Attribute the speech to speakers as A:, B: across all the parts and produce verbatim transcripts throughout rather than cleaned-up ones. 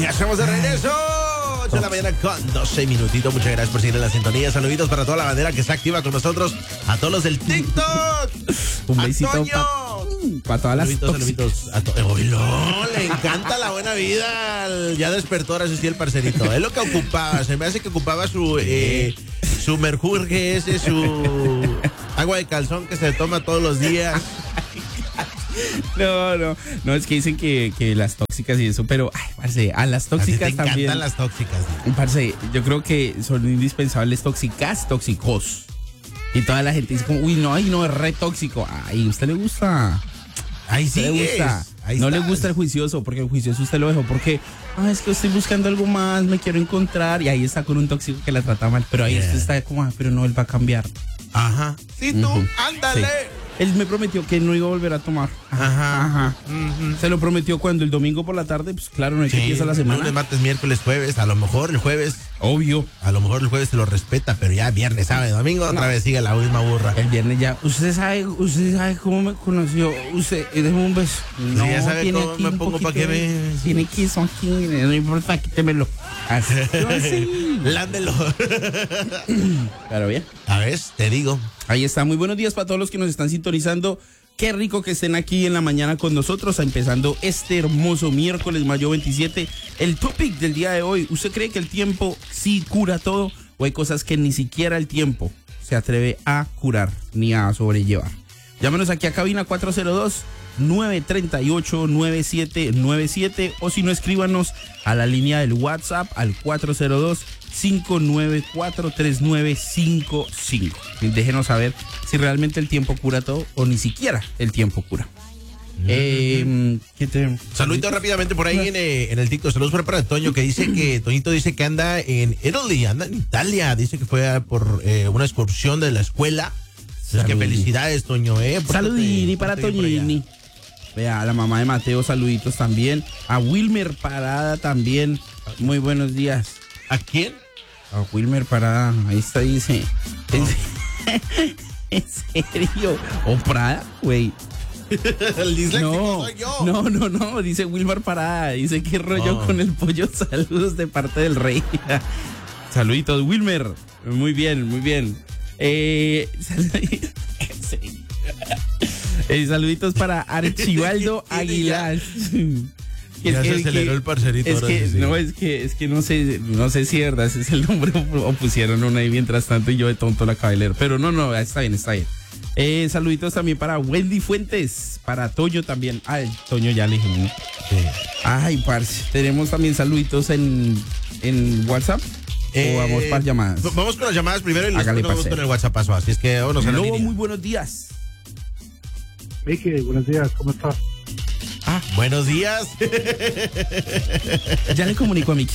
A: Ya estamos de regreso. ocho de la mañana con doce minutitos. Muchas gracias por seguir en la sintonía. Saluditos para toda la bandera que está activa con nosotros. A todos los del TikTok.
B: Un besito para pa todas las
A: saluditos, saluditos. A to Oilo, le encanta la buena vida. Ya despertó ahora sí el parcerito. Es lo que ocupaba. Se me hace que ocupaba su eh, su merjurje ese, su agua de calzón que se toma todos los días.
B: No, no, no, es que dicen que, que las tóxicas y eso, pero, ay, parce, a las tóxicas
A: a ti te
B: también.
A: encantan las tóxicas. ¿Sí?
B: Parce, yo creo que son indispensables tóxicas, tóxicos. Y toda la gente dice como, uy, no, ay, no, es re tóxico. Ay, ¿a usted le gusta?
A: Ahí sí
B: le gusta.
A: Ahí
B: no
A: estás.
B: Le gusta el juicioso, porque el juicioso usted lo dejó porque, ah, es que estoy buscando algo más, me quiero encontrar. Y ahí está con un tóxico que la trata mal, pero ahí yeah. usted está como, ah, pero no, él va a cambiar.
A: Ajá. Sí, tú, uh-huh. ándale. Sí.
B: Él me prometió que no iba a volver a tomar.
A: Ajá.
B: Ajá.
A: Uh-huh.
B: Se lo prometió cuando el domingo por la tarde, pues claro, no hay que sí, empieza la semana.
A: Lunes, martes, miércoles, jueves, a lo mejor el jueves.
B: Obvio.
A: A lo mejor el jueves se lo respeta, pero ya viernes, sábado, domingo, otra no. vez sigue la misma burra.
B: El viernes ya, usted sabe, usted sabe cómo me conoció, usted, déjame un beso.
A: No, sí, ya sabe tiene cómo me pongo para que me...
B: Tiene que son aquí, no importa, quítemelo. Así. Así.
A: Lándelo.
B: Claro, bien.
A: A ver, te digo.
B: Ahí está, muy buenos días para todos los que nos están sintonizando. Qué rico que estén aquí en la mañana con nosotros, empezando este hermoso miércoles, mayo veintisiete. El topic del día de hoy, ¿usted cree que el tiempo sí cura todo? ¿O hay cosas que ni siquiera el tiempo se atreve a curar ni a sobrellevar? Llámanos aquí a cabina cuatro cero dos, nueve tres ocho, nueve siete nueve siete o si no, escríbanos a la línea del WhatsApp al cuatro cero dos, cinco nueve cuatro, tres nueve cinco cinco. Déjenos saber si realmente el tiempo cura todo o ni siquiera el tiempo cura. Mm-hmm. eh, ¿qué te...
A: Saludito rápidamente por ahí en, eh, en el TikTok. Saludos para, para Toño, que dice que Toñito dice que anda en Italy, anda en Italia. Dice que fue por eh, una excursión de la escuela. Así que felicidades, Toño. Eh,
B: Saludini para Toñini. Vea, a la mamá de Mateo, saluditos también. A Wilmer Parada también. Muy buenos días.
A: ¿A quién?
B: A Wilmer Parada. Ahí está, dice. Oh. ¿En serio? ¿O Prada? Güey. No, soy yo. no, no, no. Dice Wilmer Parada. Dice qué rollo oh. con el pollo. Saludos de parte del rey. Saluditos, Wilmer. Muy bien, muy bien. Eh, saluditos. Eh, saluditos para Archibaldo Aguilar.
A: Ya es se que, aceleró el parcerito.
B: Es que, sí. No, es que, es que no sé, no sé si verdad ese es el nombre o pusieron una ahí mientras tanto y yo de tonto la acabé de leer. Pero no, no, está bien, está bien. Eh, saluditos también para Wendy Fuentes, para Toño también. Ay, Toño ya le dije, ¿no? Sí. Ay, parce, tenemos también saluditos en, en WhatsApp. Eh, ¿O vamos para llamadas?
A: Vamos con las llamadas primero y luego vamos con el WhatsApp paso. Así es que vámonos a la
B: Lobo,
A: línea.
B: muy buenos días.
C: Vicky, buenos días, ¿cómo estás?
A: Ah, buenos días.
B: Ya le comunico a Miki.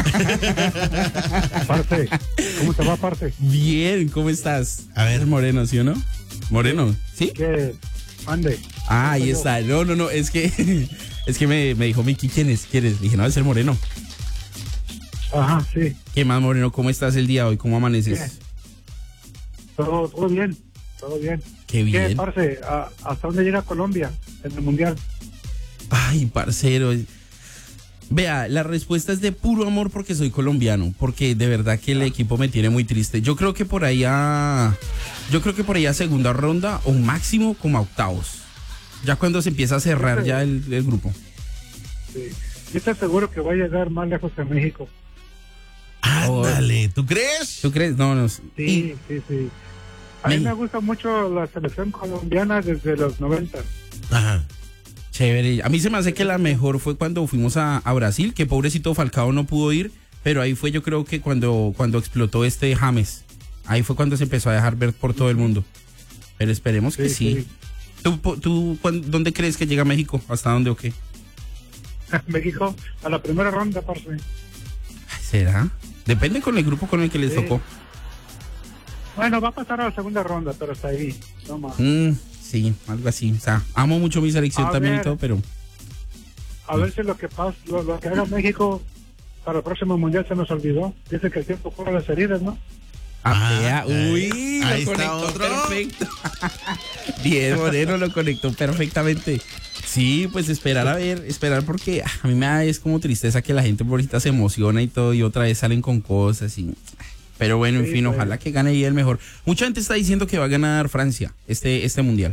C: Parce, ¿cómo te va, parce?
B: Bien, ¿cómo estás?
A: A ver.
B: Moreno, ¿sí o no? Moreno, ¿sí?
C: ¿Qué? Ande.
B: Ah, ahí está. No, no, no, es que es que me, me dijo Miki, ¿quién es? ¿Quién es? Dije, no, es el Moreno.
C: Ajá, sí.
B: ¿Qué más, Moreno? ¿Cómo estás el día de hoy? ¿Cómo amaneces?
C: ¿Qué? Todo, todo bien, todo bien.
B: Qué bien.
C: ¿Qué, parce? ¿A, ¿Hasta dónde llega Colombia en el Mundial?
B: Ay, parcero. Vea, la respuesta es de puro amor porque soy colombiano, porque de verdad que el equipo me tiene muy triste. Yo creo que por ahí a, yo creo que por ahí a segunda ronda o máximo como a octavos. Ya cuando se empieza a cerrar ya el, el grupo.
C: Sí. Yo estoy seguro que va a llegar más lejos que México.
A: Ándale, ¿tú crees?
B: ¿Tú crees? No, no.
C: Sí, sí, sí. A mí me gusta mucho la selección colombiana desde los noventa.
A: Ajá.
B: Chévere. A mí se me hace que la mejor fue cuando fuimos a, a Brasil, que pobrecito Falcao no pudo ir, pero ahí fue yo creo que cuando, cuando explotó este James. Ahí fue cuando se empezó a dejar ver por todo el mundo. Pero esperemos sí, que sí. sí. ¿Tú, tú dónde crees que llega México? ¿Hasta dónde o qué?
C: México a la primera ronda, parce.
B: ¿Será? Depende con el grupo con el que les sí. tocó.
C: Bueno, va a pasar a la segunda ronda, pero hasta ahí. No más.
B: Mm, sí, algo así. O sea, amo mucho mi selección a también ver, y todo, pero...
C: A ver si lo que pasa, lo, lo que haga México para el próximo mundial se nos olvidó. Dice que el tiempo cura las heridas, ¿no?
B: Ah, uy,
A: ahí
B: lo
A: está
B: conectó
A: otro.
B: Perfecto. Bien, Moreno lo conectó perfectamente. Sí, pues esperar a ver, esperar porque a mí me da es como tristeza que la gente por ahorita se emociona y todo y otra vez salen con cosas y... Pero bueno, en
C: Sí,
B: fin,
C: pues.
B: ojalá que gane ahí el mejor. Mucha gente está diciendo que va a ganar Francia este, este mundial.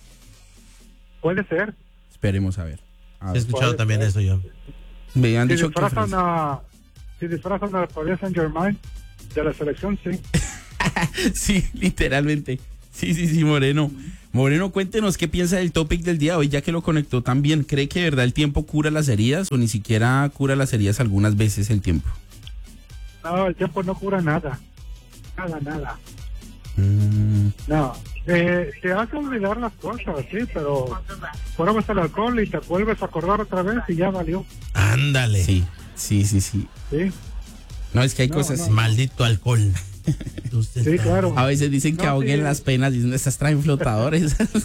C: Puede ser.
B: Esperemos a ver. A
A: He
B: ver.
A: escuchado
C: Puede
A: también
C: ser.
A: eso yo.
B: Me han
C: Si
B: dicho que
C: disfrazan
B: Francia-
C: a, si disfrazan a Paris Saint Germain de la selección, sí.
B: Sí, literalmente. Sí, sí, sí, Moreno. Moreno, cuéntenos qué piensa del topic del día de hoy, ya que lo conectó también. ¿Cree que de verdad el tiempo cura las heridas o ni siquiera cura las heridas algunas veces el tiempo?
C: No, el tiempo no cura nada. Nada, nada.
B: Mm,
C: No. Eh, te hace olvidar las cosas, sí, pero pruebas el alcohol y te vuelves a acordar otra vez y ya valió.
A: Ándale.
B: sí, sí, sí, sí.
C: Sí,
B: No, es que hay
C: No,
B: cosas...
C: no.
A: Maldito alcohol.
C: sí, claro.
B: A veces dicen que
C: No,
B: ahoguen
C: sí.
B: las penas, dicen, estas traen flotadores.
C: O, o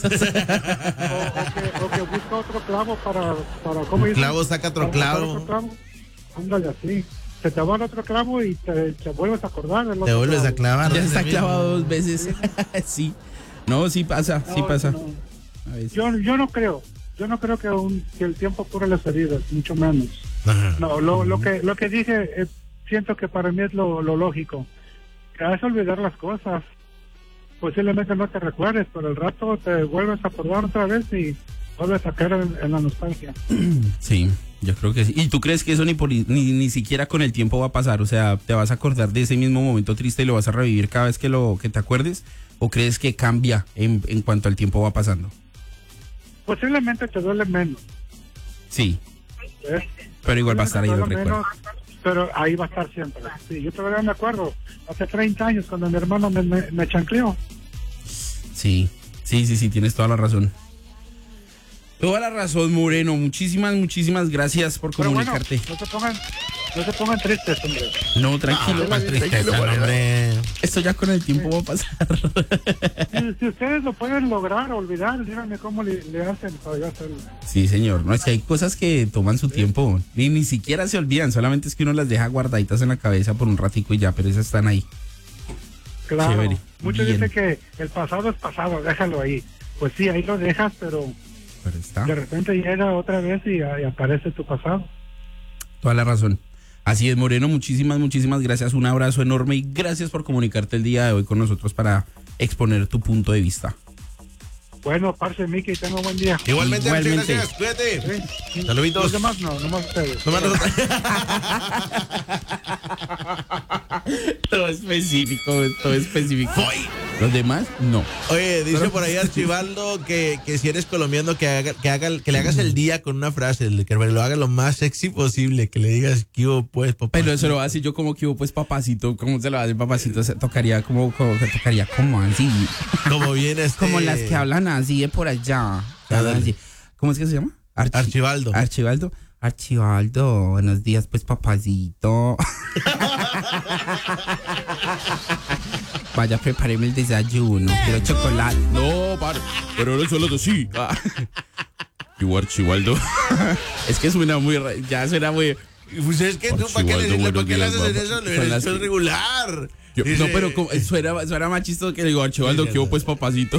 C: que, o que busca otro clavo para, para ¿cómo
A: Un
C: dicen?
A: clavo saca otro
C: Para buscar
A: clavo.
C: otro clavo. Ándale así. Se te va el otro clavo y te, te vuelves a acordar del
A: Te
C: otro
A: vuelves a
C: clavo.
A: clavar.
B: Ya
A: ese
B: está
A: mismo.
B: clavado dos veces. Sí. No, sí pasa, sí
C: No,
B: pasa.
C: no.
B: A veces.
C: Yo, yo no creo. Yo no creo que, un, que el tiempo cure las heridas, mucho menos.
A: Ajá.
C: No, lo, lo que lo que dije, eh, siento que para mí es lo, lo lógico. Que hace olvidar las cosas. Posiblemente no te recuerdes, pero el rato te vuelves a acordar otra vez y vuelves a caer en, en la nostalgia.
B: Sí, yo creo que sí. ¿Y tú crees que eso ni, por- ni, ni siquiera con el tiempo va a pasar? O sea, ¿te vas a acordar de ese mismo momento triste y lo vas a revivir cada vez que lo que te acuerdes? ¿O crees que cambia en, en cuanto al tiempo va pasando?
C: Posiblemente te duele menos.
B: Sí,
C: ¿ves?
B: pero igual va a estar ahí el
C: Duele
B: recuerdo.
C: menos, pero ahí va a estar siempre. Sí, yo todavía me acuerdo, hace treinta años cuando mi hermano me, me, me chancleó.
B: Sí, sí, sí, sí, tienes toda la razón. Toda la razón, Moreno. Muchísimas, muchísimas gracias por
C: Pero bueno,
B: comunicarte.
C: no se pongan, no se pongan tristes, hombre.
B: No, tranquilo,
A: Ah, más tristeza,
B: tranquilo, Moreno.
A: hombre.
B: Esto ya con el tiempo va a pasar.
C: Si, si ustedes lo pueden lograr, olvidar, díganme cómo le, le hacen para yo hacerlo.
B: Sí, señor. No, es que hay cosas que toman su tiempo y ni siquiera se olvidan. Solamente es que uno las deja guardaditas en la cabeza por un ratico y ya, pero esas están ahí.
C: Claro.
B: Chévere.
C: Muchos
B: Bien.
C: dicen que el pasado es pasado, déjalo ahí. Pues sí, ahí lo dejas, pero
B: Pero está.
C: de repente llega otra vez y, y aparece tu pasado.
B: Toda la razón. Así es, Moreno. Muchísimas, muchísimas gracias. Un abrazo enorme y gracias por comunicarte el día de hoy con nosotros para exponer tu punto de vista.
C: Bueno, parce Miki, tengo buen día.
A: Igualmente,
B: Igualmente.
A: muchas gracias. Cuídate.
C: Sí.
A: Saluditos.
C: Los demás no, nomás ustedes.
A: No me lo-
B: Todo específico, todo específico. Los demás, no.
A: Oye, dice por ahí Archibaldo que, que si eres colombiano que haga, que haga, que le hagas el día con una frase, que lo haga lo más sexy posible, que le digas que hubo pues papá.
B: Pero eso lo va a decir yo como que hubo pues papacito. ¿Cómo se lo va a decir papacito? Se tocaría como, como que tocaría como así.
A: Como viene este
B: Como las que hablan así de por allá. Que hablan
A: Ándale.
B: así. ¿Cómo es que se llama? Archi-
A: Archibaldo.
B: Archibaldo. Archibaldo, buenos días, pues papacito. Vaya, prepáreme el desayuno. Quiero chocolate. No, pare. Pero no solo así. Ah. Yo, Archibaldo. Es que suena muy. ra- Ya suena muy.
A: Pues es que tú, ¿para qué le,
B: Archibaldo,
A: ¿para qué le
B: buenos
A: haces en
B: días,
A: eso?
B: papá.
A: Le
B: Son
A: eres
B: las-
A: es regular.
B: Yo-
A: Dice-
B: no, pero como- suena, suena más chistoso que le digo, Archibaldo,
A: Sí,
B: que hubo
A: sí.
B: pues papacito.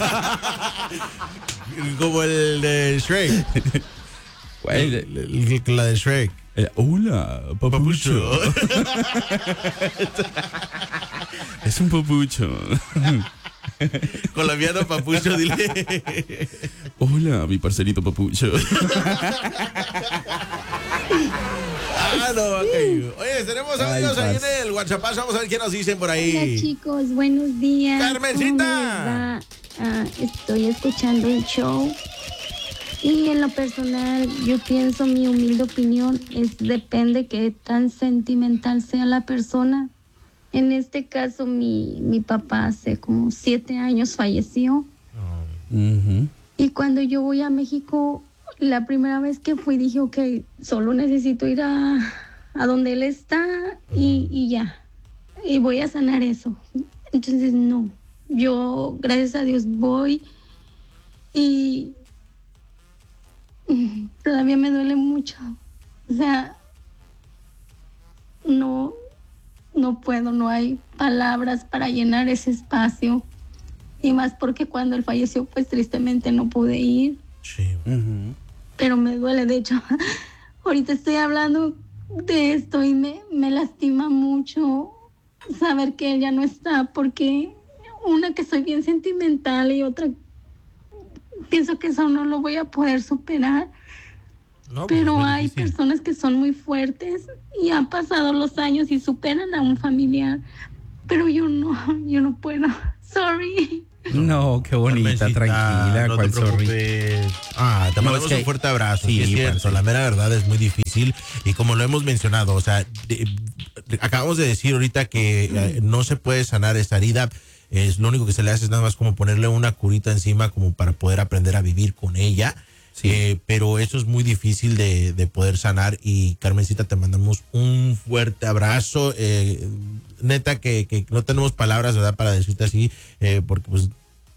A: Como el de Shrek.
B: Güey,
A: El- el- el- la de Shrek.
B: eh, hola, papucho. Es un papucho.
A: Colombiano papucho, dile.
B: Hola, mi parcerito papucho.
A: Ah, no, ok. Oye, tenemos
B: Ay,
A: amigos ahí
B: parce.
A: en el WhatsApp. Vamos a ver qué nos dicen por
D: Hola
A: ahí.
D: chicos, buenos días.
A: Carmencita.
D: ¿Cómo les va? Ah, estoy escuchando el show y en lo personal yo pienso, mi humilde opinión es depende qué tan sentimental sea la persona. En este caso mi, mi papá hace como siete años falleció
B: Ujú.
D: y cuando yo voy a México, la primera vez que fui dije, ok, solo necesito ir a, a donde él está y, y ya. Y voy a sanar eso. Entonces, no. Yo, gracias a Dios, voy y mm, todavía me duele mucho. O sea, no, no puedo, no hay palabras para llenar ese espacio. Y más porque cuando él falleció, pues tristemente no pude ir.
A: Sí.
B: Ujú.
D: pero me duele. De hecho, ahorita estoy hablando de esto y me, me lastima mucho saber que él ya no está, porque una, que soy bien sentimental, y otra, pienso que eso no lo voy a poder superar.
A: No, pues,
D: Pero
A: es muy
D: hay
A: difícil.
D: personas que son muy fuertes y han pasado los años y superan a un familiar, pero yo no, yo no puedo. Sorry.
B: No, qué bonita,
A: Carmencita,
B: tranquila,
A: no
B: cuál
A: te
B: sorry.
A: preocupes. Ah, te
B: No,
A: mandamos
B: es que-
A: un fuerte abrazo.
B: sí,
A: Sí, es cierto.
B: parce.
A: La mera verdad es muy difícil. Y como lo hemos mencionado, o sea, de- de- acabamos de decir ahorita que eh, no se puede sanar esta herida. Es lo único que se le hace es nada más como ponerle una curita encima como para poder aprender a vivir con ella.
B: Sí.
A: Eh, pero eso es muy difícil de, de poder sanar. Y Carmencita, te mandamos un fuerte abrazo. Eh, neta que, que no tenemos palabras, ¿verdad?, para decirte así, eh, porque pues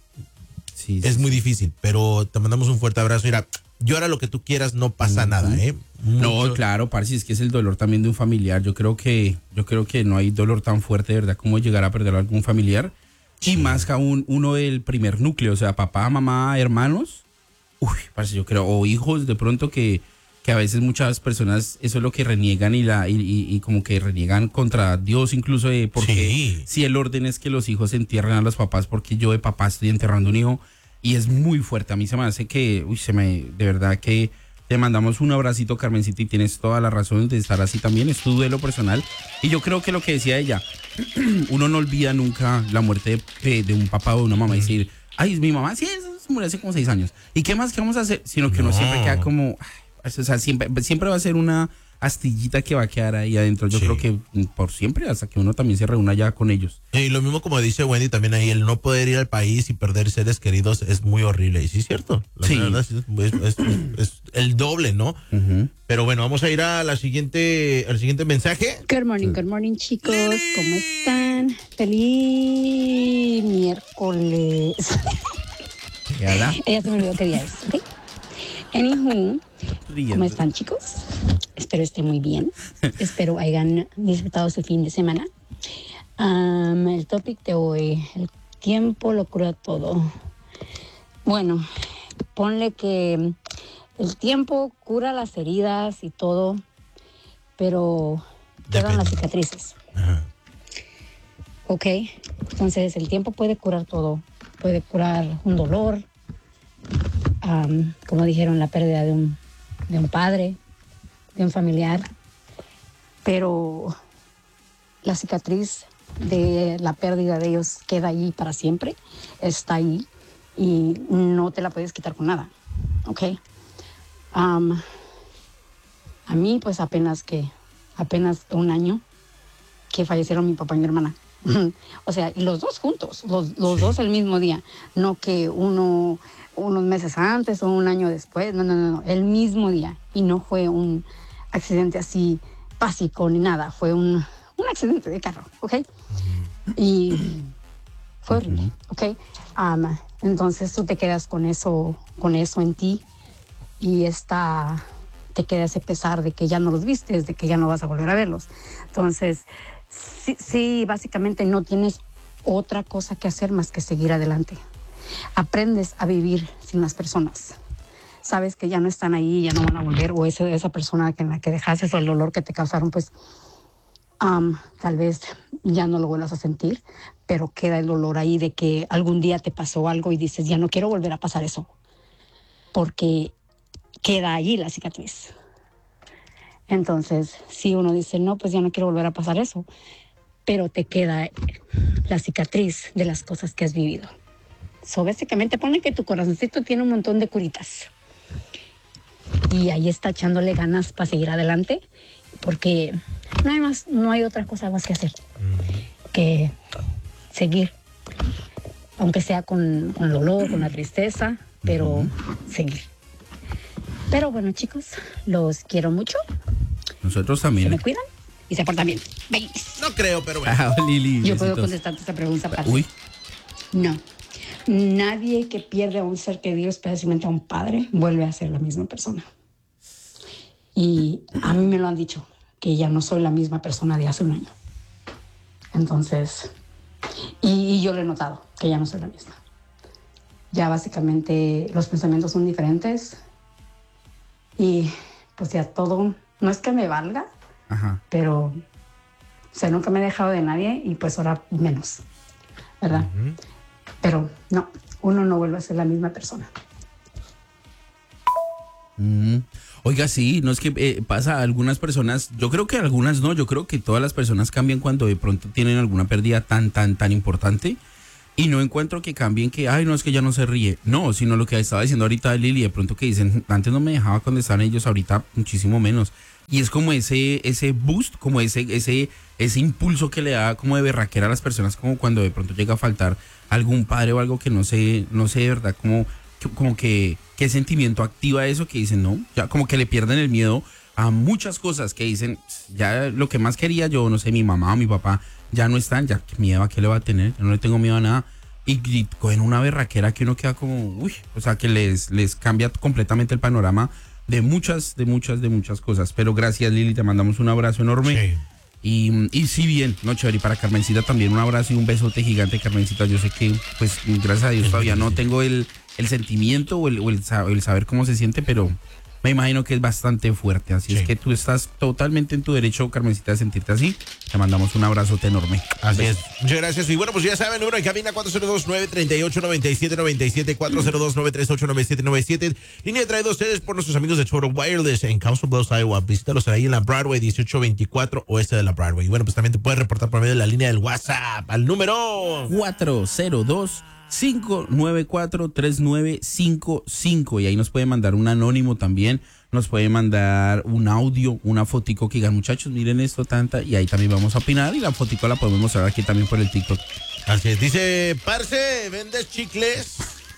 B: Sí, sí,
A: es muy
B: sí.
A: difícil, pero te mandamos un fuerte abrazo. Mira, llora lo que tú quieras, no pasa nada, ¿eh?
B: No,
A: Mucho-
B: claro, parce, es que es el dolor también de un familiar. Yo creo que, yo creo que no hay dolor tan fuerte, de verdad, como llegar a perder a algún familiar. Y más que aún uno del primer núcleo, o sea, papá, mamá, hermanos. Uy, parce, yo creo, o hijos de pronto que, que a veces muchas personas eso es lo que reniegan y la y, y- y como que reniegan contra Dios incluso, de porque
A: Sí.
B: si el orden es que los hijos entierren a los papás, porque yo de papá estoy enterrando un hijo, y es muy fuerte. A mí se me hace que, uy, se me, de verdad que te mandamos un abracito, Carmencita, y tienes toda la razón de estar así también, es tu duelo personal. Y yo creo que lo que decía ella, uno no olvida nunca la muerte de, de un papá o de una mamá y decir, ay, es mi mamá, sí, eso se murió hace como seis años. ¿Y qué más que vamos a hacer? Sino que uno
A: No.
B: siempre queda como, ay, o sea, siempre, siempre va a ser una astillita que va a quedar ahí adentro. Yo
A: Sí.
B: creo que mm, por siempre, hasta que uno también se reúna ya con ellos.
A: Y lo mismo como dice Wendy también ahí, el no poder ir al país y perder seres queridos es muy horrible. Y sí es cierto. La
B: Sí.
A: verdad sí, es, es- es- es el doble, ¿no?
B: Ujú.
A: Pero bueno, vamos a ir a la siguiente, al siguiente mensaje.
E: Good morning, good morning, chicos. ¿Cómo están? Feliz miércoles.
B: ¿Verdad?
E: Ella se me olvidó qué día es, ¿ok? Anywho,
B: Riendo.
E: ¿cómo están, chicos? Espero estén muy bien. Espero hayan disfrutado su fin de semana. Um, el topic de hoy, el tiempo lo cura todo. Bueno, ponle que el tiempo cura las heridas y todo, pero quedan las
A: Depende.
E: cicatrices.
A: Ajá.
E: Ok, entonces el tiempo puede curar todo. Puede curar un dolor, am, como dijeron, la pérdida de un, de un padre, de un familiar, pero la cicatriz de la pérdida de ellos queda ahí para siempre, está ahí y no te la puedes quitar con nada, ¿ok? Am, a mí pues apenas que, apenas un año que fallecieron mi papá y mi hermana. O sea, y los dos juntos, los, los
A: Sí.
E: dos el mismo día, no que uno unos meses antes o un año después, no, no, no, no, el mismo día. Y no fue un accidente así básico ni nada, fue un, un accidente de carro, ¿ok? Y fue horrible, ¿ok? Um, entonces tú te quedas con eso, con eso en ti y esta, te queda ese pesar de que ya no los vistes, de que ya no vas a volver a verlos. Entonces, sí, sí, básicamente no tienes otra cosa que hacer más que seguir adelante. Aprendes a vivir sin las personas. Sabes que ya no están ahí, ya no van a volver, o esa, esa persona que en la que dejaste o el dolor que te causaron, pues um, tal vez ya no lo vuelvas a sentir, pero queda el dolor ahí de que algún día te pasó algo y dices, ya no quiero volver a pasar eso, porque queda allí la cicatriz. Entonces, si uno dice, no, pues ya no quiero volver a pasar eso, pero te queda la cicatriz de las cosas que has vivido. So, básicamente, pone que tu corazoncito tiene un montón de curitas. Y ahí está echándole ganas para seguir adelante, porque no hay más, no hay otra cosa más que hacer que seguir. Aunque sea con, con el dolor, con la tristeza, pero seguir. Pero bueno, chicos, los quiero mucho.
B: Nosotros
E: Se me
B: también.
E: cuidan y se portan bien. Babies.
A: No creo, pero bueno.
B: Ah, Lili,
E: Yo puedo
B: besitos.
E: contestarte esta pregunta para
B: Uy,
E: No. Nadie que pierde a un ser querido, especialmente a un padre, vuelve a ser la misma persona. Y a mí me lo han dicho, que ya no soy la misma persona de hace un año. Entonces, y, y yo lo he notado, que ya no soy la misma. ya básicamente los pensamientos son diferentes y pues ya todo, no es que me valga, Ajá. pero o sea, nunca me he dejado de nadie y pues ahora menos, ¿verdad? Uh-huh. Pero no, uno no vuelve a ser la misma persona.
B: Mm. Oiga, sí, no es que eh, pasa a algunas personas, yo creo que algunas no, yo creo que todas las personas cambian cuando de pronto tienen alguna pérdida tan, tan, tan importante y no encuentro que cambien que, ay, no, es que ya no se ríe, no, sino lo que estaba diciendo ahorita Lili, de pronto que dicen, antes no me dejaba cuando estaban ellos, ahorita muchísimo menos, y es como ese, ese boost, como ese, ese, ese impulso que le da como de berraquera a las personas, como cuando de pronto llega a faltar algún padre o algo que no sé, no sé de verdad, como... como que qué sentimiento activa eso que dicen, no, ya como que le pierden el miedo a muchas cosas que dicen, ya lo que más quería yo, no sé, mi mamá o mi papá ya no están, ya qué miedo a qué le va a tener, ya no le tengo miedo a nada, y, y cogen una berraquera que uno queda como, uy, o sea que les, les cambia completamente el panorama de muchas, de muchas, de muchas cosas, pero gracias Lili, te mandamos un abrazo enorme. Sí. Y, y sí, bien, no, chévere, y para Carmencita también un abrazo y un besote gigante, Carmencita, yo sé que, pues, gracias a Dios todavía no tengo el el sentimiento o el, o el, el saber cómo se siente, pero me imagino que es bastante fuerte, así sí. es que tú estás totalmente en tu derecho, Carmencita, de sentirte así. Te mandamos un abrazote enorme.
A: Así es. Muchas gracias. Y bueno, pues ya saben, número de cabina cuatro cero dos, nueve tres ocho, nueve siete nueve siete, cuatro cero dos, nueve tres ocho, nueve siete nueve siete. Línea traída a ustedes por nuestros amigos de Total Wireless en Council Bluffs, Iowa. Visítalos ahí en la Broadway dieciocho veinticuatro, oeste de la Broadway. Y bueno, pues también te puedes reportar por medio de la línea del WhatsApp al número
B: cuatro cero dos, cinco nueve cuatro, tres nueve cinco cinco, y ahí nos puede mandar un anónimo también, nos puede mandar un audio, una fotico que digan, muchachos, miren esto, tanta, y ahí también vamos a opinar, y la fotico la podemos mostrar aquí también por el TikTok.
A: Así es, dice, parce, ¿vendes chicles?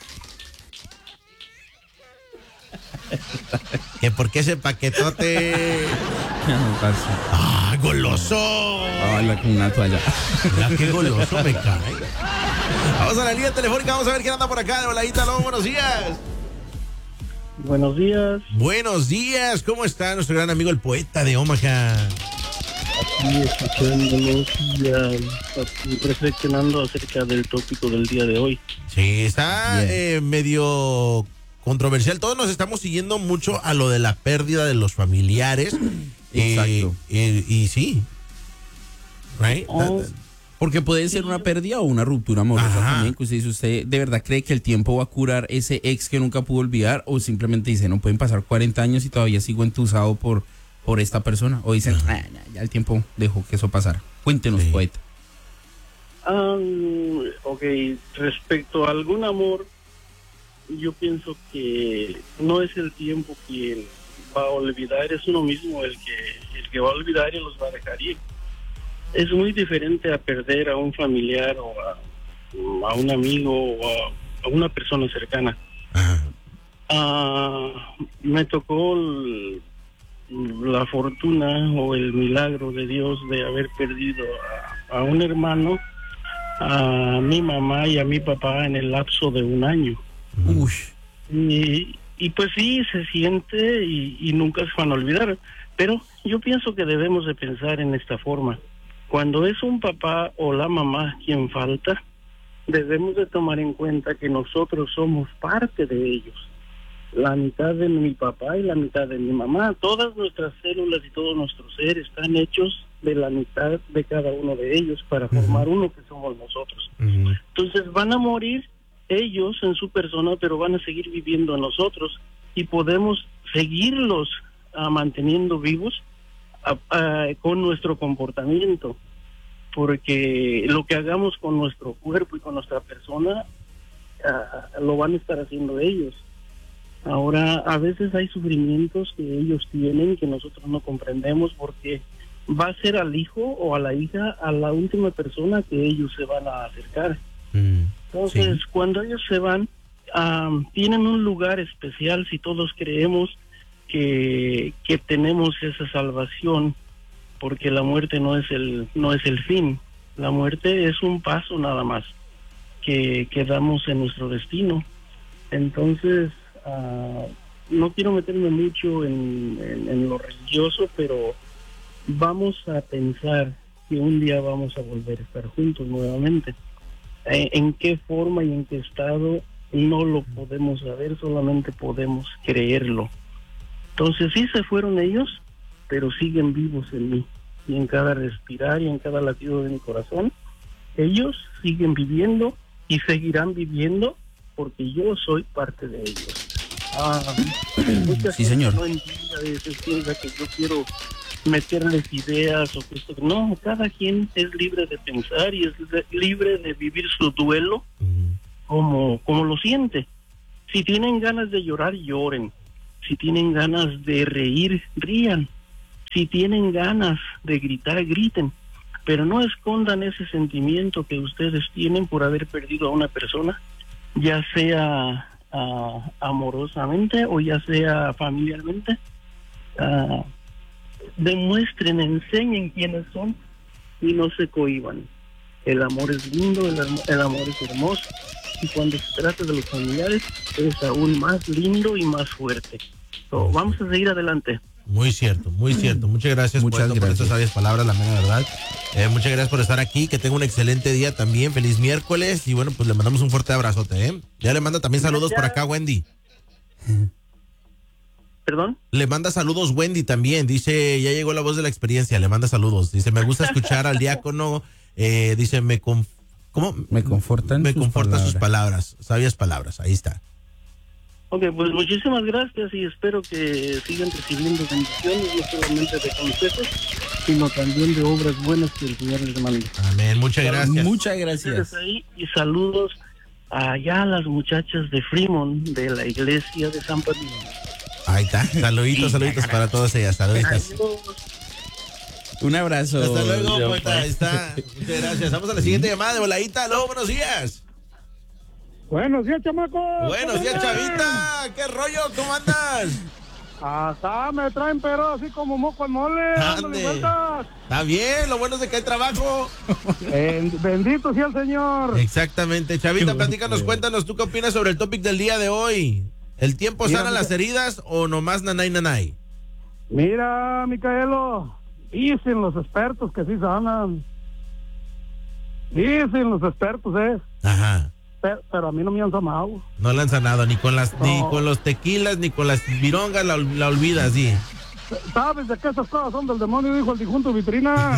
A: ¿Que por qué ese paquetote? ¡Ah, goloso!
B: Ay, la con una toalla.
A: Mira qué goloso me cae. Vamos a la línea telefónica, vamos a ver quién anda por acá. De voladita, ¿no? Buenos días.
F: Buenos días.
A: Buenos días, ¿cómo está nuestro gran amigo el poeta de Omaha?
F: Aquí escuchándonos y uh, reflexionando acerca del tópico del día de hoy.
A: Sí, está eh, medio controversial. Todos nos estamos siguiendo mucho a lo de la pérdida de los familiares.
B: Exacto.
A: Eh, eh, y sí. Right?
B: Oh. That, that. Porque puede ser una pérdida o una ruptura amorosa Ajá. también. Que usted dice, ¿usted de verdad cree que el tiempo va a curar ese ex que nunca pudo olvidar? O simplemente dice, no pueden pasar cuarenta años y todavía sigo entusado por, por esta persona. O dicen, ah, ya, ya el tiempo dejó que eso pasara. Cuéntenos, sí. poeta.
F: Um, ok, respecto a algún amor, yo pienso que no es el tiempo quien va a olvidar, es uno mismo el que, el que va a olvidar y los va a dejar ir. Es muy diferente a perder a un familiar o a, a un amigo o a, a una persona cercana. Uh, me tocó el, la fortuna o el milagro de Dios de haber perdido a, a un hermano, a mi mamá y a mi papá en el lapso de un año.
B: Uy.
F: Y, y pues sí, se siente y, y nunca se van a olvidar. Pero yo pienso que debemos de pensar en esta forma. Cuando es un papá o la mamá quien falta, debemos de tomar en cuenta que nosotros somos parte de ellos. La mitad de mi papá y la mitad de mi mamá. Todas nuestras células y todo nuestro ser están hechos de la mitad de cada uno de ellos para uh-huh. formar uno que somos nosotros. Uh-huh. Entonces van a morir ellos en su persona, pero van a seguir viviendo en nosotros y podemos seguirlos uh, manteniendo vivos uh, uh, con nuestro comportamiento, porque lo que hagamos con nuestro cuerpo y con nuestra persona uh, lo van a estar haciendo ellos. Ahora, a veces hay sufrimientos que ellos tienen que nosotros no comprendemos, porque va a ser al hijo o a la hija, a la última persona que ellos se van a acercar. Mm, Entonces, sí. cuando ellos se van, um, tienen un lugar especial si todos creemos que, que tenemos esa salvación, porque la muerte no es el, no es el fin. La muerte es un paso nada más que, que damos en nuestro destino. Entonces, Uh, no quiero meterme mucho en, en, en lo religioso, pero vamos a pensar que un día vamos a volver a estar juntos nuevamente. ¿En, en qué forma y en qué estado? no lo podemos saber, solamente podemos creerlo. Entonces sí se fueron ellos, pero siguen vivos en mí, y en cada respirar y en cada latido de mi corazón. Ellos siguen viviendo y seguirán viviendo porque yo soy parte de ellos. Ah, mucha
B: Sí,
F: gente
B: señor.
F: no entiende, a veces piensa que yo quiero meterles ideas o que esto. No, cada quien es libre de pensar y es de- libre de vivir su duelo como, como lo siente. Si tienen ganas de llorar, lloren. Si tienen ganas de reír, rían. Si tienen ganas de gritar, griten. Pero no escondan ese sentimiento que ustedes tienen por haber perdido a una persona, ya sea ah, amorosamente o ya sea familiarmente. Ah, demuestren, enseñen quiénes son y no se cohíban. El amor es lindo, el, am- el amor es hermoso, y cuando se trata de los familiares es aún más lindo y más fuerte. So, vamos a seguir adelante.
A: Muy cierto, muy cierto. Muchas gracias,
B: Muchas
A: Poeto, por
B: gracias.
A: estas sabias palabras, la mera verdad. Eh, muchas gracias por estar aquí, que tenga un excelente día también, feliz miércoles, y bueno, pues le mandamos un fuerte abrazote, ¿eh? Ya le manda también saludos por acá, Wendy.
F: ¿Perdón?
A: Le manda saludos Wendy también, dice, ya llegó la voz de la experiencia, le manda saludos. Dice, me gusta escuchar al diácono, eh, dice, me conf- ¿cómo?
B: Me confortan
A: Me
B: sus
A: confortan sus
B: palabras.
A: palabras, sabias palabras, ahí está.
F: Ok, pues muchísimas gracias y espero que sigan recibiendo bendiciones, no solamente de consejos, sino también de obras buenas que el Señor les manda.
A: Amén, muchas gracias.
B: Muchas
F: Ustedes
B: gracias.
F: ahí, y saludos allá a las muchachas de Fremont, de la iglesia de San Pablo.
A: Ahí está, saluditos, saluditos para todas ellas, saluditos.
F: Adiós.
B: Un abrazo.
A: Hasta luego,
B: John
A: poeta,
B: Paul.
A: ahí está. Muchas gracias. Vamos a la siguiente llamada de voladita. Aló, buenos días.
C: Buenos días, chamaco.
A: Buenos días, Chavita. ¿Qué rollo? ¿Cómo andas?
C: Hasta me traen, pero así como moco en mole. dándole
A: Ande.
C: vueltas.
A: Está bien, lo bueno es de que hay trabajo.
C: Ben- bendito sea el Señor.
A: Exactamente. Chavita, platícanos, cuéntanos, ¿tú qué opinas sobre el topic del día de hoy? ¿El tiempo
C: Mira,
A: sana
C: mira.
A: las heridas o nomás nanay nanay?
C: Mira, Micaelo, dicen los expertos que sí sanan. Dicen los expertos, ¿eh?
A: Ajá.
C: Pero, pero a mí no me han sanado.
A: No la han sanado ni con las, ni
C: No.
A: con los tequilas, ni con las virongas, la, la olvidas, sí.
C: ¿Sabes de qué esas cosas son del demonio? Dijo el difunto Vitrina.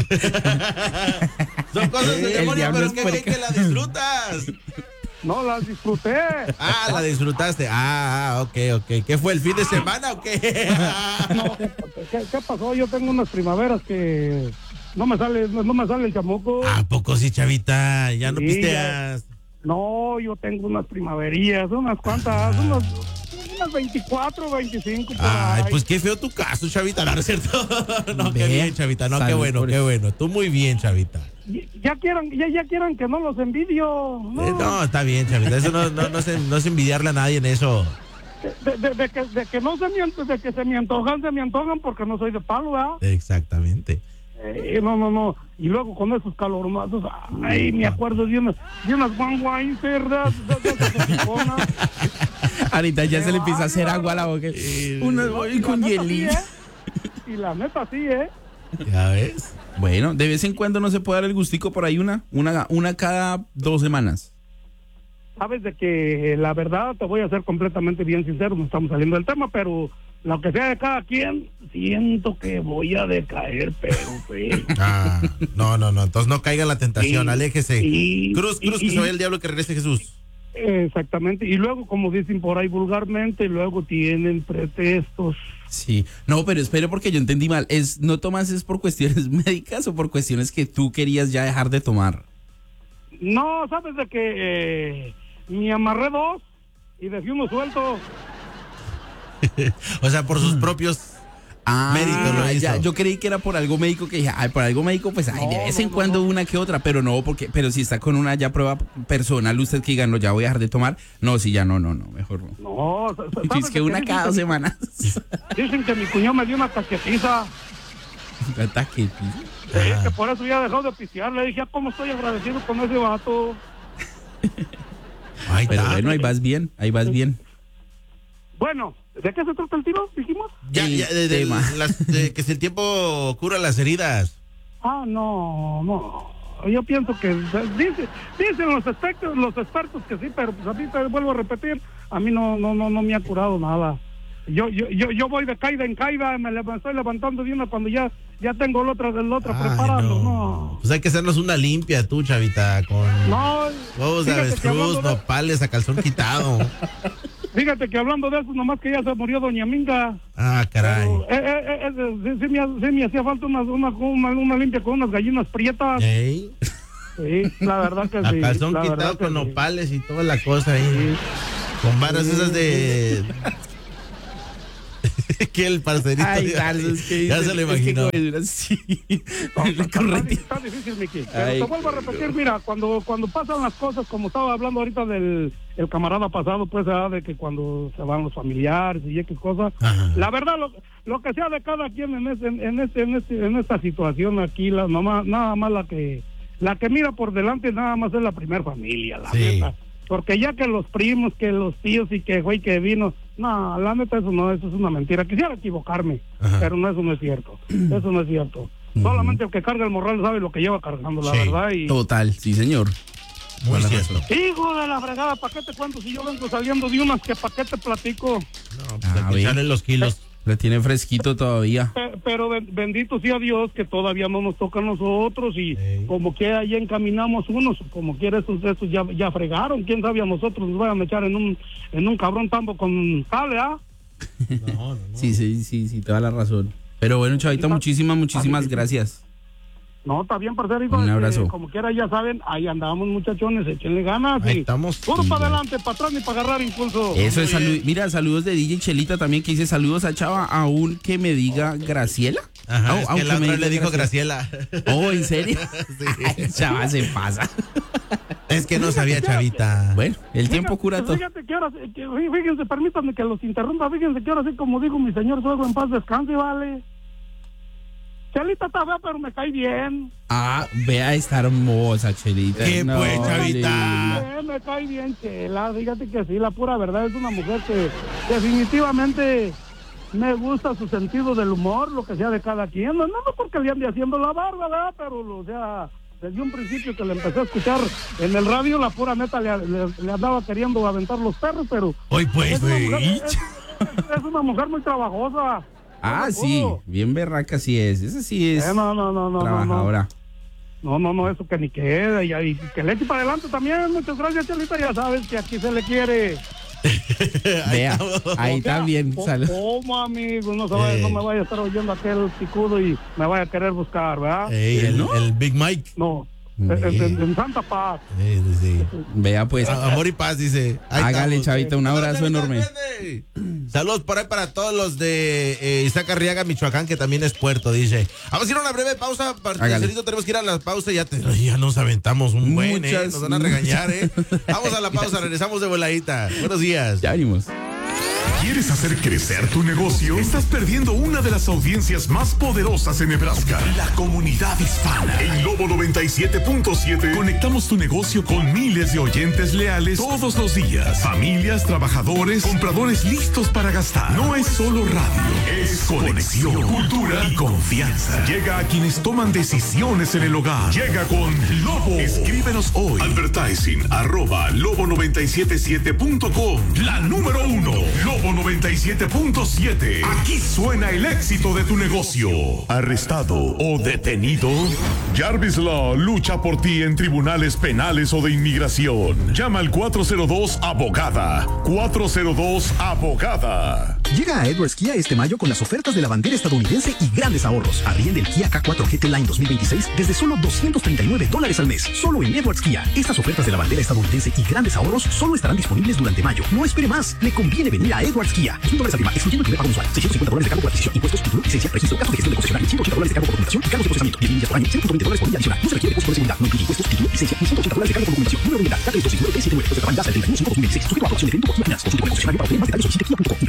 A: Son cosas del
B: El
A: demonio,
B: diablo
A: pero
B: es
A: que,
B: puerca.
A: que la disfrutas.
C: No las disfruté.
A: Ah, la disfrutaste. Ah, ah, ok, ok. ¿Qué fue, el fin de semana o qué?
C: No, ¿qué, qué pasó? Yo tengo unas primaveras que no me sale, no, no me sale el chamuco.
A: ¿A poco sí, Chavita? Ya no
C: Sí,
A: pisteas.
C: No, yo tengo unas primaverías, unas cuantas, unas, unas veinticuatro, veinticinco por
A: Ay,
C: ahí.
A: pues qué feo tu caso, Chavita, ¿no es cierto? No, qué
B: Vea,
A: bien, Chavita, no, qué
B: salud
A: bueno,
B: por
A: qué
B: eso.
A: bueno. Tú muy bien, Chavita.
C: Ya quieran, ya, ya quieran que no los envidio. No,
A: Eh, no, está bien, Chavita, eso no, no, no, es, no es envidiarle a nadie en eso.
C: de, de- de que, de que no se me, ant- de que se me antojan, se me antojan porque no soy de palo, ¿verdad?
A: Exactamente.
C: Eh, no, no, no. Y luego con esos calormazos, ay, me acuerdo de unas, de unas guanguain cerdas, de, de, de, de picona.
B: Ahorita ya se le empieza a hacer agua a la boca. Una
C: No,
B: y
C: y
B: con
C: la neta sí,
B: hielito.
C: ¿eh? Y la neta sí, ¿eh?
A: ¿Ya ves?
B: Bueno, de vez en cuando no se puede dar el gustico por ahí una, una, una cada dos semanas.
C: Sabes de que la verdad, te voy a ser completamente bien sincero, no estamos saliendo del tema, pero lo que sea de cada quien, siento que voy a decaer, pero feo.
A: Ah, no, no, no. Entonces no caiga en la tentación,
C: Sí,
A: aléjese.
C: sí,
A: Cruz, cruz,
C: y-
A: que se vaya el diablo, que regrese Jesús.
C: Exactamente, y luego, como dicen por ahí vulgarmente, luego tienen pretextos.
B: Sí, no, pero espere porque yo entendí mal. Es, ¿no tomas es por cuestiones médicas o por cuestiones que tú querías ya dejar de tomar?
C: No, sabes de que eh, me amarré dos y dejé uno suelto.
A: O sea, por sus propios
B: Ah,
A: méritos lo hizo.
B: ya, yo creí que era por algo médico que dije, ay, por algo médico, pues ay, de
C: No,
B: vez
C: no,
B: en
C: no,
B: cuando
C: no.
B: una que otra, pero no, porque, pero si está con una ya prueba personal, usted que diga, no, ya voy a dejar de tomar, no, si ya no, no, no, mejor no.
C: No, sa- sa-
B: Si
C: ¿sabes
B: es que
C: de
B: una
C: dicen
B: cada
C: que
B: dos
C: mi-
B: semanas.
C: Dicen que mi cuñado me dio una caquetiza.
B: Ataque.
C: Sí, que por eso ya dejó de pistear. Le dije, ah, ¿cómo estoy agradecido con ese vato?
A: Ahí
B: Pero
A: está.
B: bueno, ahí vas bien, ahí vas bien.
C: Bueno, ¿de qué se trata el tiro? Dijimos.
A: Ya,
B: el
A: ya, de, de-
B: tema.
A: las- de que si el tiempo cura las heridas.
C: Ah, no, no. yo pienso que dice, dicen los expertos, los expertos que sí, pero pues a mí te vuelvo a repetir, a mí no, no, no, no me ha curado nada. Yo, yo, yo, yo voy de caída en caída, me, me estoy levantando de una cuando ya, ya tengo la otra, la otra
A: Ay,
C: preparando,
A: no.
C: no.
A: Pues hay que hacernos una limpia tú, chavita, con
C: No,
A: huevos de
C: fíjate que
A: avestruz,
C: hablando de-
A: nopales a calzón quitado.
C: Fíjate que hablando de eso, nomás que ya se murió Doña Minga.
A: Ah, caray.
C: Pero, eh, eh, eh, sí, sí me, ha- sí me hacía falta una, una, una, una limpia con unas gallinas prietas.
A: Ey,
C: Sí, la verdad que
A: a
C: sí.
A: calzón
C: la verdad
A: quitado
C: que
A: con
C: sí.
A: nopales y toda la cosa ahí. Con varas esas de... que el parcerito.
B: Ay,
A: ya,
B: Carlos, que
A: ya se lo imaginó.
B: Sí.
C: No, está,
B: Correcto.
C: está difícil, Miki. Pero
B: Ay,
C: te vuelvo a repetir, mira, cuando cuando pasan las cosas, como estaba hablando ahorita del el camarada pasado, pues, ¿verdad? De que cuando se van los familiares y X cosas,
A: Ajá.
C: la verdad, lo, lo que sea de cada quien en este, en, en este, en este, en esta situación aquí, la mamá, nada más la que, la que mira por delante nada más es la primer familia, la
A: Sí.
C: neta. Porque ya que los primos, que los tíos y que güey que vino, no, la neta eso no, eso es una mentira. Quisiera equivocarme,
A: Ajá.
C: pero no, eso no es cierto. Eso no es cierto. Solamente el que carga el morral sabe lo que lleva cargando, la
A: Sí.
C: verdad. Y
B: Total, sí, señor.
A: Muy
B: Buena
A: cierto.
B: razón.
C: hijo de la fregada, ¿para qué te cuento si yo vengo saliendo de unas que para qué te platico?
A: No, pues
B: Ah,
A: hay que
B: ve.
A: echarle los kilos.
B: La tiene fresquito todavía.
C: Pe- Pero ben- bendito sea Dios que todavía no nos toca a nosotros y
A: Ey.
C: como que ahí encaminamos unos, como quiera esos, esos ya, ya fregaron, quién sabe a nosotros nos vayan a echar en un en un cabrón tambo con jale, ¿ah?
A: No, no, no.
B: Sí, sí, sí, sí, toda la razón. Pero bueno, chavita, muchísimas, muchísimas gracias.
C: No, está bien, parcerito.
B: Un
C: este,
B: abrazo.
C: como quiera, ya saben, ahí andamos, muchachones, échenle ganas.
A: Ahí
C: y
A: estamos.
C: Puro
A: Sí,
C: para
A: ya.
C: adelante, para atrás ni para agarrar impulso.
B: Eso
A: muy
B: es salud.
A: bien.
B: Mira, saludos de D J Chelita también, que dice saludos a Chava, aún que me diga Graciela.
A: Ajá,
B: Oh,
A: es que
B: aunque
A: la
B: me
A: otra
B: diga
A: le dijo Graciela.
B: Oh, ¿en serio?
A: Sí.
B: Ay, Chava, se pasa.
A: Es que no sabía, chavita.
B: Bueno, el tiempo
C: Fíjate-
B: cura todo.
C: Fíjate que ahora, sí- que, fí- fíjense, permítanme que los interrumpa, fíjense que ahora sí, como dijo mi señor suegro, en paz descanse, vale. Chelita está fea, pero me cae bien.
B: Ah, vea, está hermosa, Chelita.
A: ¿Qué
B: No,
A: pues, chavita?
B: linda.
C: Eh, me cae bien, Chela, fíjate que sí, la pura verdad es una mujer que definitivamente me gusta su sentido del humor, lo que sea de cada quien, no, no porque le ande haciendo la barba, ¿verdad? Pero, o sea, desde un principio que le empecé a escuchar en el radio, la pura neta le, le- le andaba queriendo aventar los perros, pero
A: Hoy pues,
C: es una, mujer,
A: güey.
C: es, es- es una mujer muy trabajosa.
B: Ah,
C: No me
B: sí,
C: puedo.
B: bien berraca sí es. Esa sí es
C: Eh, no, no, no, no, no, no.
B: trabajadora.
C: No, no, no, eso que ni queda, y, y que le eche para adelante también. Muchas gracias, Chelita, ya sabes que aquí se le quiere.
B: Vea, ahí
C: O sea,
B: también.
C: co-
B: Salud.
C: ¿Cómo, amigo? No, se vaya,
A: Eh.
C: no me vaya a estar oyendo aquel picudo y me vaya a querer buscar, ¿verdad?
A: Ey, el,
B: ¿No?
A: el Big Mike.
C: No, en, en- en Santa Paz.
A: Eh, sí, sí.
B: Vea, pues.
A: A- Amor y paz, dice. Ahí
B: Hágale,
A: estamos.
B: chavita, un abrazo
A: Chavita,
B: enorme.
A: vende. Saludos por ahí para todos los de eh, Isaac Arriaga, Michoacán, que también es puerto, dice. Vamos a ir a una breve pausa. Parcerito, tenemos que ir a la pausa. Ya, te- ya nos aventamos un buen, eh.
B: Muchas,
A: Nos van a regañar, eh. Vamos a la pausa, regresamos de voladita. Buenos días.
B: Ya venimos.
G: ¿Quieres hacer crecer tu negocio? Estás perdiendo una de las audiencias más poderosas en Nebraska, la comunidad hispana. En Lobo noventa y siete punto siete conectamos tu negocio con miles de oyentes leales todos los días. Familias, trabajadores, compradores listos para gastar. No es solo radio, es conexión, cultura y confianza. Llega a quienes toman decisiones en el hogar. Llega con Lobo. Escríbenos hoy. Advertising arroba lobo noventa y siete siete punto com. La número uno. Lobo noventa y siete punto siete. Aquí suena el éxito de tu negocio. ¿Arrestado o detenido? Jarvis Law lucha por ti en tribunales penales o de inmigración. Llama al cuatro cero dos abogada. cuatro cero dos abogada.
H: Llega a Edwards Kia este mayo con las ofertas de la bandera estadounidense y grandes ahorros. Arriende el Kia K cuatro G T Line dos mil veintiséis desde solo doscientos treinta y nueve dólares al mes. Solo en Edwards Kia. Estas ofertas de la bandera estadounidense y grandes ahorros solo estarán disponibles durante mayo. No espere más. Le conviene venir a Edwards Kia. cien dólares al firma, excluyendo el primer pago mensual. seiscientos cincuenta dólares de cargo por adquisición, impuestos, título, licencia, registro, gastos de gestión de concesionario, ciento ochenta dólares de cargo por documentación y cargos de procesamiento. diez millas por año, ciento veinte dólares por día adicional. No se requiere depósito de seguridad. No incluye impuestos, título, licencia y ciento ochenta dólares de cargo por documentación. Número de unidad, K tres dos seis nueve tres siete nueve. Proceso de capacidad hasta el treinta y uno de cinco de dos mil veintiséis. Suscrito a la opción de crédito por finanzas. Consulte con el concesionario para obtener más detalles o visite kia punto com. Inventario limitado disponible.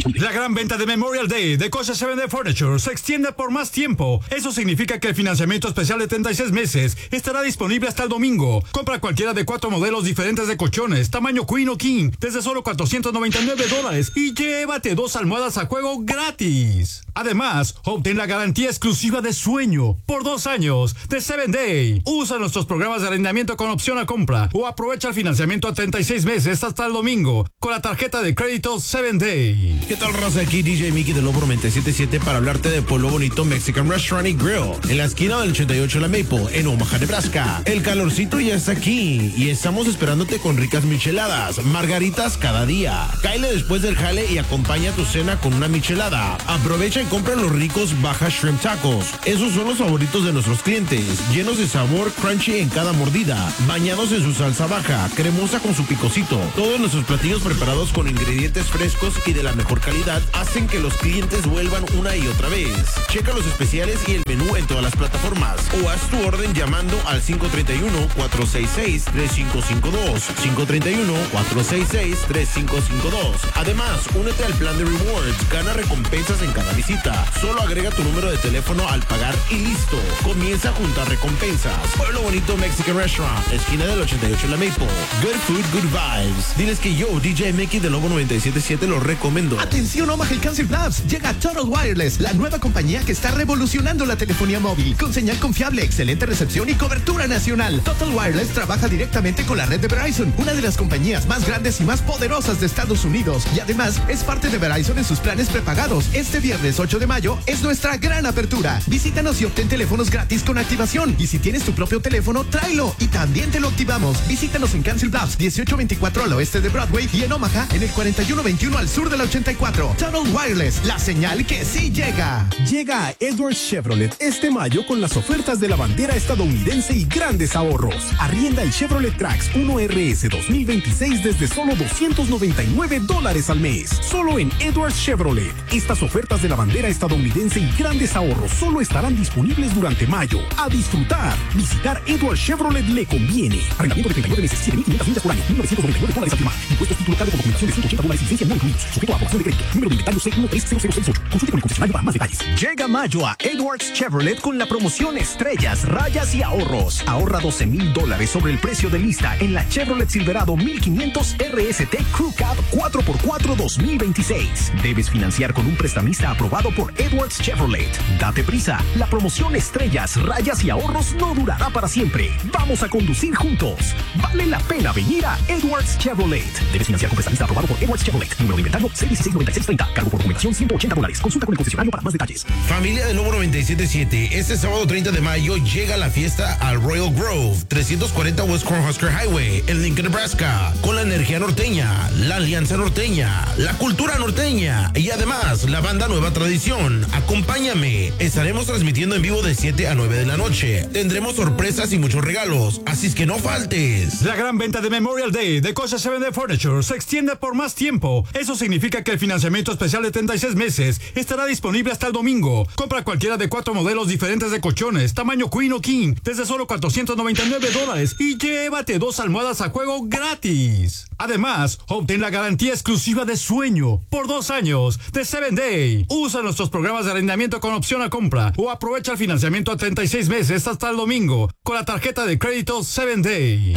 H: disponible.
I: La gran venta de Memorial Day de Cocha siete Day Furniture se extiende por más tiempo. Eso significa que el financiamiento especial de treinta y seis meses estará disponible hasta el domingo. Compra cualquiera de cuatro modelos diferentes de colchones, tamaño Queen o King, desde solo cuatrocientos noventa y nueve dólares y llévate dos almohadas a juego gratis. Además, obtén la garantía exclusiva de sueño por dos años de siete Day. Usa nuestros programas de arrendamiento con opción a compra o aprovecha el financiamiento a treinta y seis meses hasta el domingo con la tarjeta de crédito siete Day.
A: ¿Qué tal, raza? Aquí D J Mickey de Lobo noventa y siete punto siete para hablarte de Pueblo Bonito Mexican Restaurant y Grill en la esquina del ochenta y ocho La Maple en Omaha, Nebraska. El calorcito ya está aquí y estamos esperándote con ricas micheladas, margaritas cada día. Cáele después del jale y acompaña tu cena con una michelada. Aprovecha y compra los ricos Baja Shrimp Tacos. Esos son los favoritos de nuestros clientes, llenos de sabor crunchy en cada mordida, bañados en su salsa baja, cremosa con su picocito. Todos nuestros platillos preparados con ingredientes frescos y de la mejor calidad hacen que los clientes vuelvan una y otra vez. Checa los especiales y el menú en todas las plataformas o haz tu orden llamando al cinco tres uno, cuatro seis seis, tres cinco cinco dos, cinco tres uno, cuatro seis seis, tres cinco cinco dos. Además, únete al plan de rewards, gana recompensas en cada visita. Solo agrega tu número de teléfono al pagar y listo. Comienza a juntar recompensas. Pueblo Bonito Mexican Restaurant, esquina del ochenta y ocho La Maple. Good food, good vibes. Diles que yo, D J Mickey de Lobo noventa y siete punto siete, lo recomiendo.
H: Atención, Omaha y Council Bluffs. Llega Total Wireless, la nueva compañía que está revolucionando la telefonía móvil. Con señal confiable, excelente recepción y cobertura nacional. Total Wireless trabaja directamente con la red de Verizon, una de las compañías más grandes y más poderosas de Estados Unidos. Y además, es parte de Verizon en sus planes prepagados. Este viernes ocho de mayo es nuestra gran apertura. Visítanos y obtén teléfonos gratis con activación. Y si tienes tu propio teléfono, tráelo y también te lo activamos. Visítanos en Council Bluffs, dieciocho veinticuatro al oeste de Broadway, y en Omaha en el cuarenta y uno veintiuno al sur de la ochenta y cuatro. Total Wireless, la señal que sí llega.
J: Llega a Edwards Chevrolet este mayo con las ofertas de la bandera estadounidense y grandes ahorros. Arrienda el Chevrolet Trax uno R S dos mil veintiséis desde solo doscientos noventa y nueve dólares al mes. Solo en Edwards Chevrolet. Estas ofertas de la bandera estadounidense y grandes ahorros solo estarán disponibles durante mayo. A disfrutar. Visitar Edwards Chevrolet le conviene. Arrendamiento de treinta y nueve meses, siete mil quinientas millas por año, mil novecientos noventa y nueve dólares al firmar. Impuestos título cargo por documentación de ciento ochenta dólares y licencia no incluidos. Sujeto a aprobación de crédito. Número de inventario C uno tres cero cero seis ocho. Consulte con el concesionario para más detalles. Llega mayo a Edwards Chevrolet con la promoción Estrellas, Rayas y Ahorros. Ahorra doce mil dólares sobre el precio de lista en la Chevrolet Silverado mil quinientos R S T Crew Cab cuatro por cuatro dos mil veintiséis. Debes financiar con un prestamista aprobado por Edwards Chevrolet. Date prisa. La promoción Estrellas, Rayas y Ahorros no durará para siempre. Vamos a conducir juntos. Vale la pena venir a Edwards Chevrolet. Debes financiar con prestamista aprobado por Edwards Chevrolet. Número de inventario seis uno seis nueve seis tres cero. Cargo por documentación ciento ochenta dólares. Consulta con el concesionario para más detalles.
A: Familia de Lobo noventa y siete punto siete, este sábado treinta de mayo llega la fiesta al Royal Grove, trescientos cuarenta West Cornhusker Highway, en Lincoln, Nebraska, con la energía norteña, la alianza norteña, la cultura norteña y además la banda Nueva Tradición. Acompáñame, estaremos transmitiendo en vivo de siete a nueve de la noche. Tendremos sorpresas y muchos regalos, así es que no faltes.
I: La gran venta de Memorial Day de Cocha siete Day Furniture se extiende por más tiempo. Eso significa que el financiamiento especial de treinta y seis meses estará disponible hasta el domingo. Compra cualquiera de cuatro modelos diferentes de colchones, tamaño Queen o King, desde solo cuatrocientos noventa y nueve dólares y llévate dos almohadas a juego gratis. Además, obtén la garantía exclusiva de sueño por dos años de siete Day. Usa nuestros programas de arrendamiento con opción a compra o aprovecha el financiamiento a treinta y seis meses hasta el domingo con la tarjeta de crédito siete Day.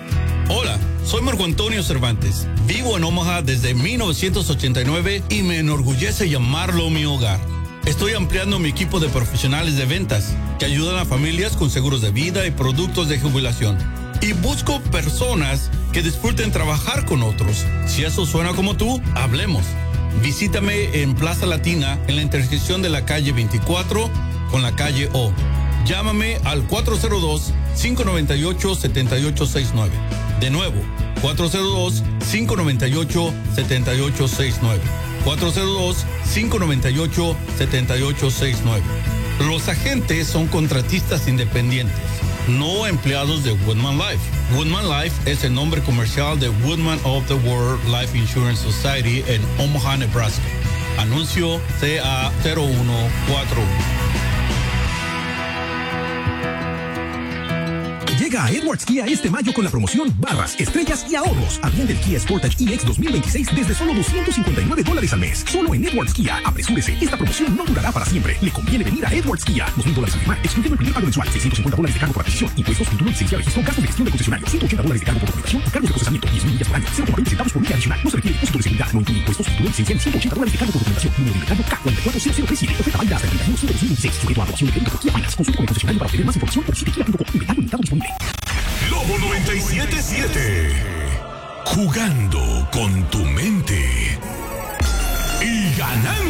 K: Hola, soy Marco Antonio Cervantes. Vivo en Omaha desde mil novecientos ochenta y nueve y me enorgullece llamarlo mi hogar. Estoy ampliando mi equipo de profesionales de ventas que ayudan a familias con seguros de vida y productos de jubilación. Y busco personas que disfruten trabajar con otros. Si eso suena como tú, hablemos. Visítame en Plaza Latina en la intersección de la calle veinticuatro con la calle O. Llámame al cuatro cero dos, cinco nueve ocho, siete ocho seis nueve. De nuevo, cuatro cero dos, cinco nueve ocho, siete ocho seis nueve. cuatro cero dos, cinco nueve ocho, siete ocho seis nueve. Los agentes son contratistas independientes, no empleados de Woodman Life. Woodman Life es el nombre comercial de Woodman of the World Life Insurance Society en Omaha, Nebraska. Anuncio C A cero uno cuatro uno.
H: Llega a Edwards Kia este mayo con la promoción Barras, Estrellas y Ahorros. Arriende el Kia Sportage E X dos mil veintiséis desde solo doscientos cincuenta y nueve dólares al mes. Solo en Edwards Kia. Apresúrese, esta promoción no durará para siempre. Le conviene venir a Edwards Kia. dos mil dólares al firmar, excluyendo el primer pago mensual. seiscientos cincuenta dólares de cargo por adquisición, impuestos, título, licencia, registro, gastos de gestión de concesionario. ciento ochenta dólares de cargo por documentación y cargos de procesamiento. diez mil millas por año. cero coma veinte centavos por milla adicional. No se requiere depósito de seguridad. No incluye impuestos, título, licencia y ciento ochenta dólares de cargo por documentación. Número de mercado K cuatro cuatro cero cero tres siete. Oferta válida hasta el treinta y uno de dos mil veintiséis. Sujeto a aprobación de crédito por Kia Finance. Consulte con el concesionario para obtener más información por visite kia punto com. Inventario limitado disponible.
G: Lobo noventa y siete punto siete. Jugando con tu mente y ganando.